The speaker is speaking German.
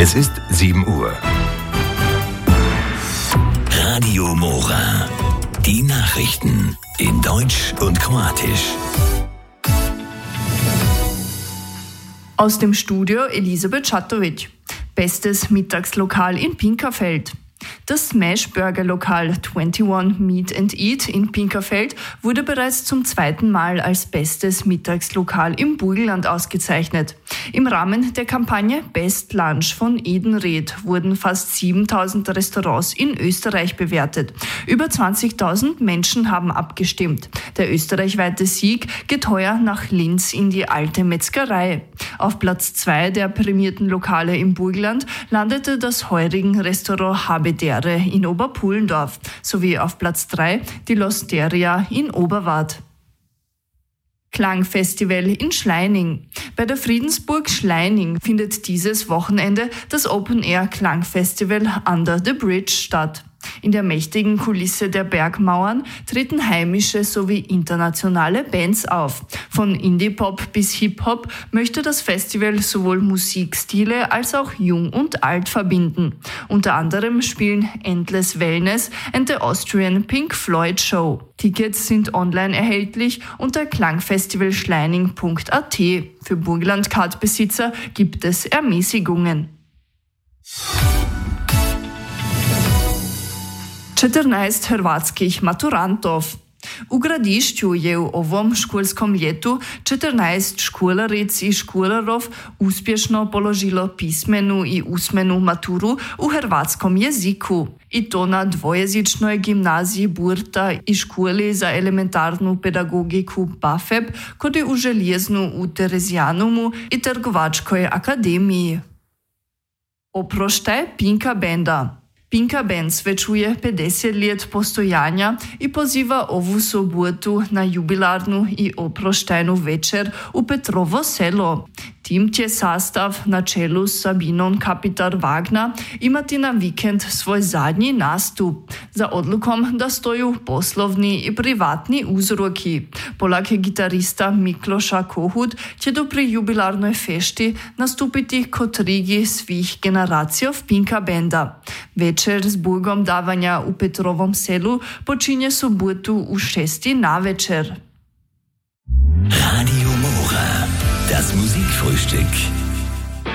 Es ist 7 Uhr. Radio Mora. Die Nachrichten in Deutsch und Kroatisch. Aus dem Studio Elisabeth Schatovic. Bestes Mittagslokal in Pinkerfeld. Das Smash-Burger-Lokal 21 Meat and Eat in Pinkerfeld wurde bereits zum zweiten Mal als bestes Mittagslokal im Burgenland ausgezeichnet. Im Rahmen der Kampagne Best Lunch von Edenred wurden fast 7.000 Restaurants in Österreich bewertet. Über 20.000 Menschen haben abgestimmt. Der österreichweite Sieg geht heuer nach Linz in die Alte Metzgerei. Auf Platz 2 der prämierten Lokale im Burgenland landete das Heurigen-Restaurant Habedere in Oberpullendorf sowie auf Platz 3 die L'Osteria in Oberwart. Klangfestival in Schleining. Bei der Friedensburg Schleining findet dieses Wochenende das Open-Air-Klangfestival Under the Bridge statt. In der mächtigen Kulisse der Bergmauern treten heimische sowie internationale Bands auf. Von Indie-Pop bis Hip-Hop möchte das Festival sowohl Musikstile als auch Jung und Alt verbinden. Unter anderem spielen Endless Wellness and the Austrian Pink Floyd Show. Tickets sind online erhältlich unter klangfestivalschleining.at. Für Burgenland-Card-Besitzer gibt es Ermäßigungen. 14 hrvatskih maturantov. U Gradišću je u ovom školskom ljetu 14 školaric i školarov uspješno položilo pismenu i usmenu maturu u hrvatskom jeziku. I to na dvojezičnoj gimnaziji Burta i školi za elementarnu pedagogiku BAFEB, kod u Željeznu u Terezijanumu i Trgovačkoj akademiji. Oproštaj Pinka Benda. Pinka Band svečuje 50 let postojanja i poziva ovu sobotu na jubilarnu i oproštajnu večer u Petrovo selo. Tim će sastav na čelu s Sabinom Kapitar-Wagner imati na vikend svoj zadnji nastup. Za odlukom da stoju poslovni i privatni uzroki. Polak gitarista Mikloša Kohut će do pri jubilarnoj fešti nastupiti kot rigi svih generacijov Pinka Benda. Večer s burgom davanja u Petrovom selu počinje sobotu u 6 navečer. Radio Mora. Das Musikfrühstück.